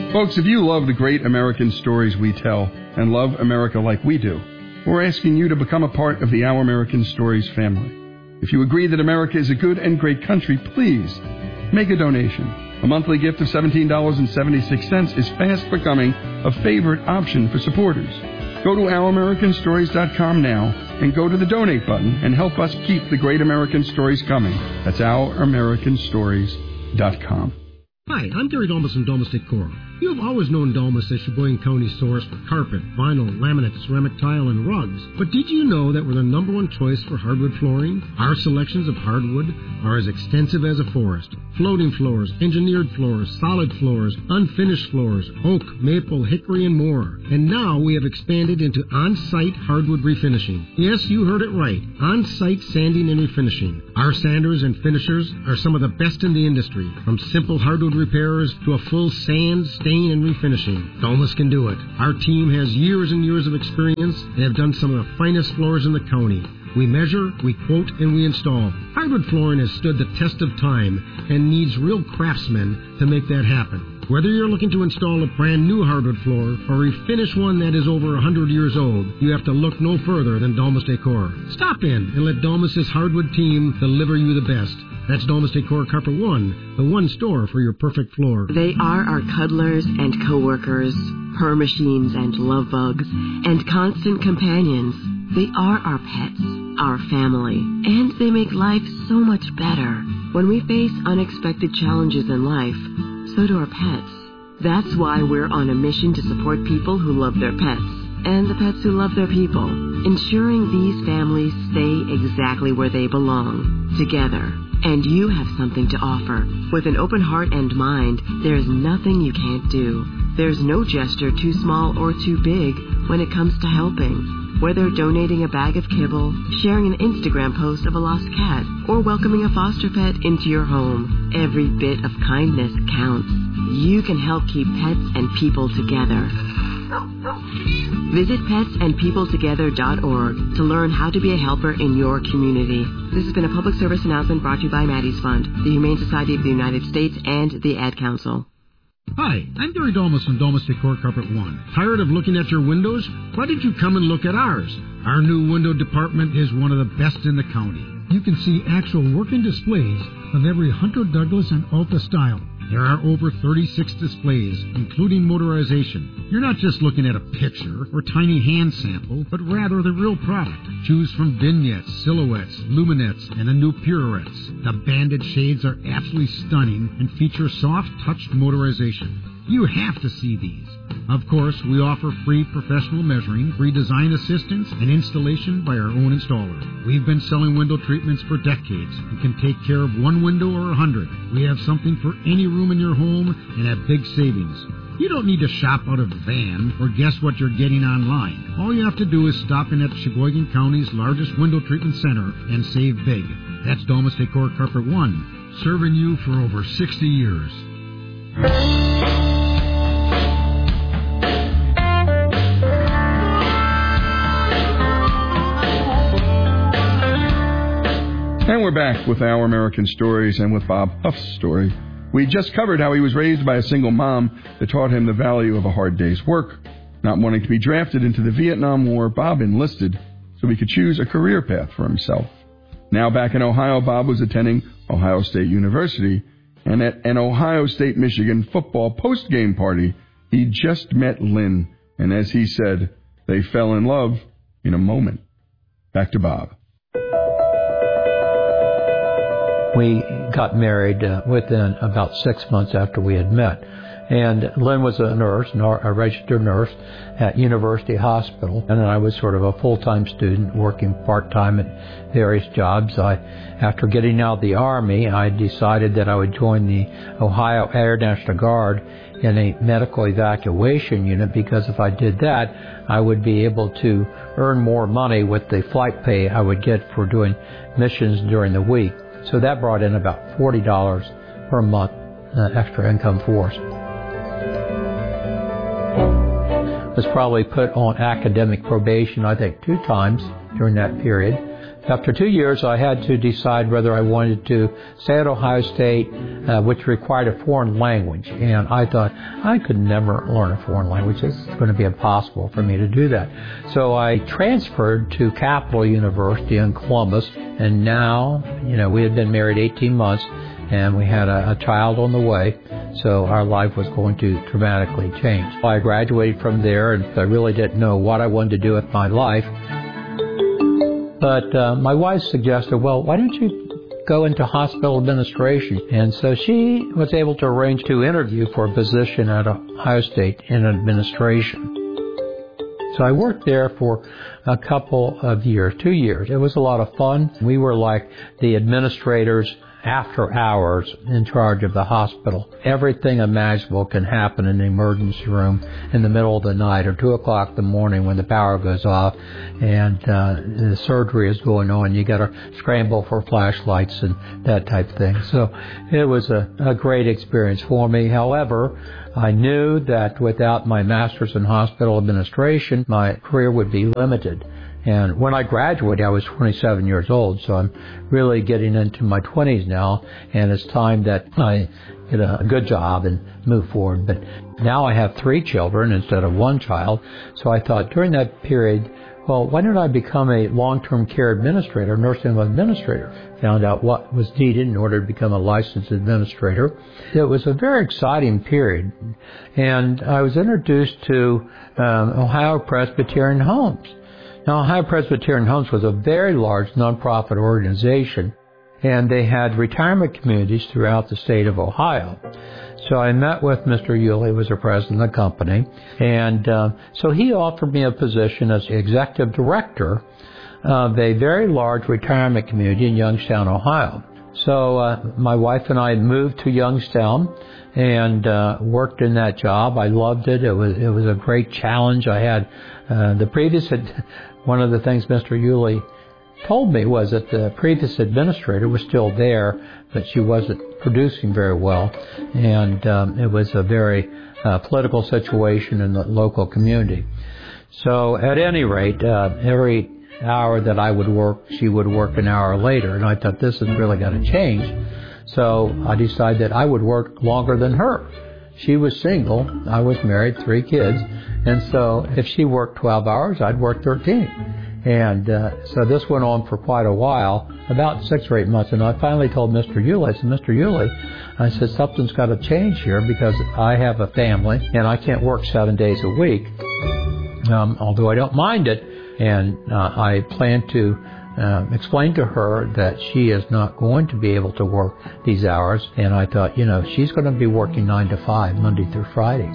Folks, if you love the great American stories we tell and love America like we do, we're asking you to become a part of the Our American Stories family. If you agree that America is a good and great country, please make a donation. A monthly gift of $17.76 is fast becoming a favorite option for supporters. Go to OurAmericanStories.com now and go to the donate button and help us keep the great American stories coming. That's OurAmericanStories.com. Hi, I'm Gary Dolmas from Dolmas Decor. You have always known Dolmas as Sheboygan County's source for carpet, vinyl, laminate, ceramic tile, and rugs. But did you know that we're the number one choice for hardwood flooring? Our selections of hardwood are as extensive as a forest. Floating floors, engineered floors, solid floors, unfinished floors, oak, maple, hickory, and more. And now we have expanded into on-site hardwood refinishing. Yes, you heard it right. On-site sanding and refinishing. Our sanders and finishers are some of the best in the industry. From simple hardwood repairs to a full sand, stain, and refinishing. Dolmas can do it. Our team has years and years of experience and have done some of the finest floors in the county. We measure, we quote, and we install. Hardwood flooring has stood the test of time and needs real craftsmen to make that happen. Whether you're looking to install a brand new hardwood floor or refinish one that is over 100 years old, you have to look no further than Dolmas Decor. Stop in and let Dolmas' hardwood team deliver you the best. That's Dolmas Decor Carpet One, the one store for your perfect floor. They are our cuddlers and co-workers, purr machines and love bugs, and constant companions. They are our pets, our family, and they make life so much better. When we face unexpected challenges in life, so do our pets. That's why we're on a mission to support people who love their pets and the pets who love their people, ensuring these families stay exactly where they belong, together. And you have something to offer. With an open heart and mind, there's nothing you can't do. There's no gesture too small or too big when it comes to helping. Whether donating a bag of kibble, sharing an Instagram post of a lost cat, or welcoming a foster pet into your home, every bit of kindness counts. You can help keep pets and people together. Visit petsandpeopletogether.org to learn how to be a helper in your community. This has been a public service announcement brought to you by Maddie's Fund, the Humane Society of the United States, and the Ad Council. Hi, I'm Gary Dolmas from Dolmas Decor Carpet One. Tired of looking at your windows? Why don't you come and look at ours? Our new window department is one of the best in the county. You can see actual working displays of every Hunter Douglas and Alta style. There are over 36 displays, including motorization. You're not just looking at a picture or tiny hand sample, but rather the real product. Choose from vignettes, silhouettes, luminettes, and the new pirouettes. The banded shades are absolutely stunning and feature soft-touched motorization. You have to see these. Of course, we offer free professional measuring, free design assistance, and installation by our own installer. We've been selling window treatments for decades and can take care of one window or 100. We have something for any room in your home and have big savings. You don't need to shop out of a van or guess what you're getting online. All you have to do is stop in at Sheboygan County's largest window treatment center and save big. That's Dolmas Decor Carpet One, serving you for over 60 years. And we're back with Our American Stories and with Bob Huff's story. We just covered how he was raised by a single mom that taught him the value of a hard day's work. Not wanting to be drafted into the Vietnam War, Bob enlisted so he could choose a career path for himself. Now back in Ohio, Bob was attending Ohio State University, and at an Ohio State-Michigan football post-game party, he just met Lynn, and as he said, they fell in love in a moment. Back to Bob. We got married within about 6 months after we had met. And Lynn was a nurse, a registered nurse at University Hospital. And I was sort of a full-time student working part-time at various jobs. After getting out of the Army, I decided that I would join the Ohio Air National Guard in a medical evacuation unit, because if I did that, I would be able to earn more money with the flight pay I would get for doing missions during the week. So that brought in about $40 per month extra income for us. Was probably put on academic probation, I think, 2 times during that period. After 2 years, I had to decide whether I wanted to stay at Ohio State, which required a foreign language. And I thought, I could never learn a foreign language. It's going to be impossible for me to do that. So I transferred to Capital University in Columbus. And now, we had been married 18 months, and we had a child on the way. So our life was going to dramatically change. I graduated from there, and I really didn't know what I wanted to do with my life. But my wife suggested, well, why don't you go into hospital administration? And so she was able to arrange to interview for a position at Ohio State in administration. So I worked there for a couple of years, 2 years. It was a lot of fun. We were like the administrators after hours in charge of the hospital. Everything imaginable can happen in the emergency room in the middle of the night or 2 o'clock in the morning when the power goes off and the surgery is going on. You got to scramble for flashlights and that type of thing. So it was a great experience for me. However, I knew that without my master's in hospital administration, my career would be limited. And when I graduated, I was 27 years old, so I'm really getting into my 20s now, and it's time that I get a good job and move forward. But now I have 3 children instead of 1 child, so I thought during that period, well, why don't I become a long-term care administrator, nursing home administrator? Found out what was needed in order to become a licensed administrator. It was a very exciting period, and I was introduced to Ohio Presbyterian Homes. Now, Ohio Presbyterian Homes was a very large nonprofit organization, and they had retirement communities throughout the state of Ohio. So I met with Mr. Yulee, who was the president of the company, and so he offered me a position as executive director of a very large retirement community in Youngstown, Ohio. So my wife and I moved to Youngstown and worked in that job. I loved it. It was a great challenge. I had one of the things Mr. Yulee told me was that the previous administrator was still there, but she wasn't producing very well, and it was a very political situation in the local community. So at any rate, every hour that I would work, she would work an hour later, and I thought this has really got to change. So I decided that I would work longer than her. She was single, I was married, 3 kids, and so if she worked 12 hours, I'd work 13. And so this went on for quite a while, about 6 or 8 months, and I finally told Mr. Yulee, I said, Mr. Yulee, I said, something's got to change here because I have a family and I can't work 7 days a week, although I don't mind it, and I plan to explain to her that she is not going to be able to work these hours, and I thought, she's going to be working 9 to 5, Monday through Friday.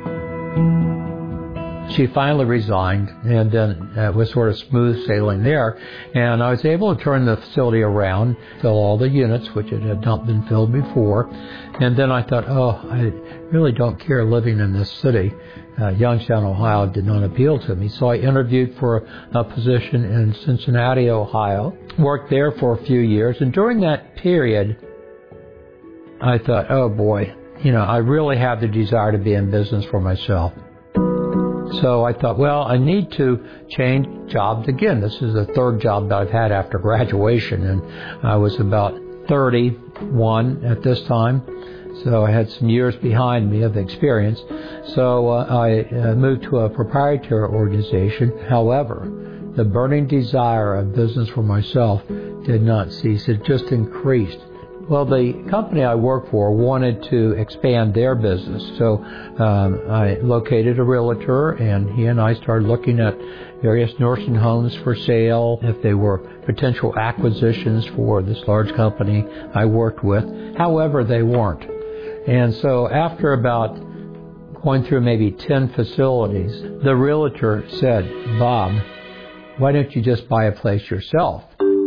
She finally resigned, and then it was sort of smooth sailing there, and I was able to turn the facility around, fill all the units, which it had not been filled before, and then I thought, I really don't care living in this city. Youngstown, Ohio did not appeal to me, so I interviewed for a position in Cincinnati, Ohio, worked there for a few years, and during that period, I thought, oh boy, I really have the desire to be in business for myself. So I thought, well, I need to change jobs again. This is the 3rd job that I've had after graduation, and I was about 31 at this time, so I had some years behind me of experience. So I moved to a proprietary organization. However, the burning desire of business for myself did not cease. It just increased. Well, the company I work for wanted to expand their business, so I located a realtor, and he and I started looking at various nursing homes for sale, if they were potential acquisitions for this large company I worked with. However, they weren't. And so after about going through maybe 10 facilities, the realtor said, Bob, why don't you just buy a place yourself?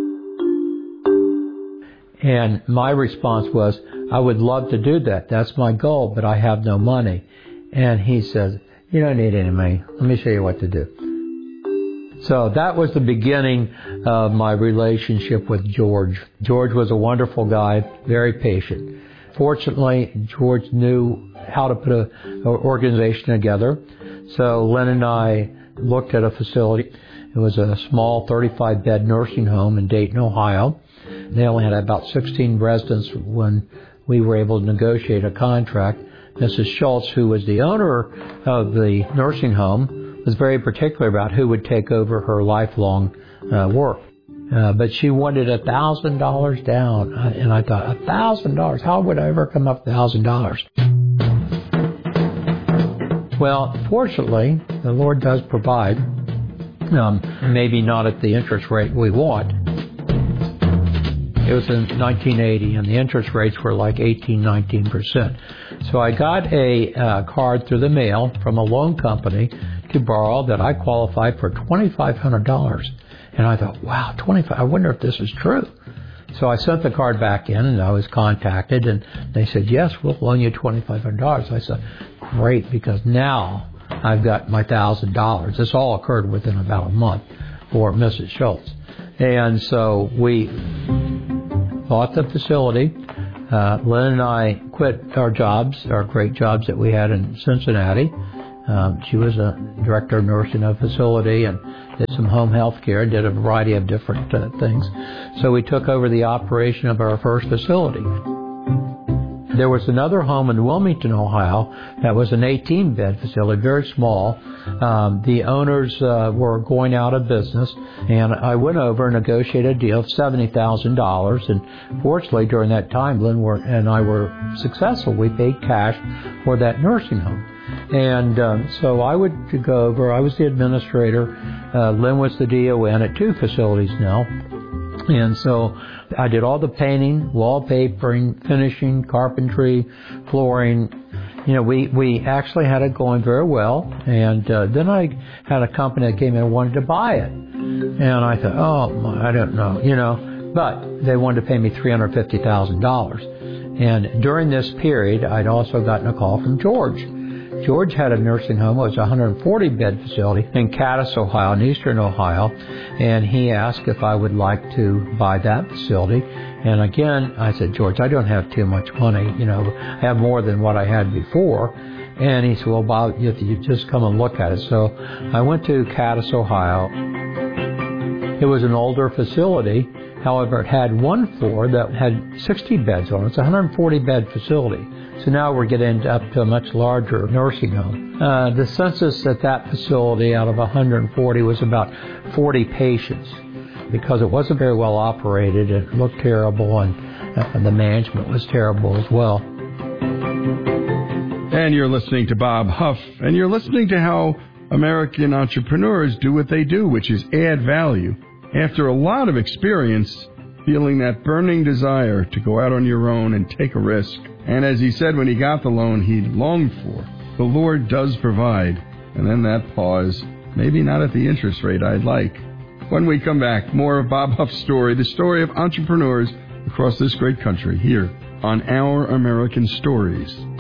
And my response was, I would love to do that. That's my goal, but I have no money. And he says, you don't need any money. Let me show you what to do. So that was the beginning of my relationship with George. George was a wonderful guy, very patient. Fortunately, George knew how to put an organization together. So Lynn and I looked at a facility, It was a small 35-bed nursing home in Dayton, Ohio. They only had about 16 residents when we were able to negotiate a contract. Mrs. Schultz, who was the owner of the nursing home, was very particular about who would take over her lifelong work. But she wanted $1,000 down. And I thought, $1,000? How would I ever come up with $1,000? Well, fortunately, the Lord does provide. Maybe not at the interest rate we want. It was in 1980, and the interest rates were like 18-19%. So I got a card through the mail from a loan company to borrow that I qualified for $2,500. And I thought, wow, I wonder if this is true. So I sent the card back in, and I was contacted, and they said, yes, we'll loan you $2,500. I said, great, because now I've got my $1,000. This all occurred within about a month for Mrs. Schultz. And so we bought the facility. Lynn and I quit our jobs, our great jobs that we had in Cincinnati. She was a director of nursing in a facility and did some home health care, did a variety of different things. So we took over the operation of our first facility. There was another home in Wilmington, Ohio, that was an 18-bed facility, very small. The owners were going out of business, and I went over and negotiated a deal of $70,000. And fortunately, during that time, Lynn and I were successful. We paid cash for that nursing home. And so I would go over. I was the administrator. Lynn was the DON at two facilities now. And so I did all the painting, wallpapering, finishing, carpentry, flooring. You know, we actually had it going very well. And then I had a company that came in and wanted to buy it. And I thought, I don't know, But they wanted to pay me $350,000. And during this period, I'd also gotten a call from George. George had a nursing home. It was a 140-bed facility in Cadiz, Ohio, in eastern Ohio, and he asked if I would like to buy that facility. And again, I said, George, I don't have too much money. I have more than what I had before. And he said, well, Bob, you just come and look at it. So I went to Cadiz, Ohio. It was an older facility. However, it had one floor that had 60 beds on it. It's a 140-bed facility. So now we're getting up to a much larger nursing home. The census at that facility out of 140 was about 40 patients because it wasn't very well operated. It looked terrible, and the management was terrible as well. And you're listening to Bob Huff, and you're listening to how American entrepreneurs do what they do, which is add value. After a lot of experience, feeling that burning desire to go out on your own and take a risk. And as he said when he got the loan he longed for, the Lord does provide. And then that pause, maybe not at the interest rate I'd like. When we come back, more of Bob Huff's story, the story of entrepreneurs across this great country, here on Our American Stories.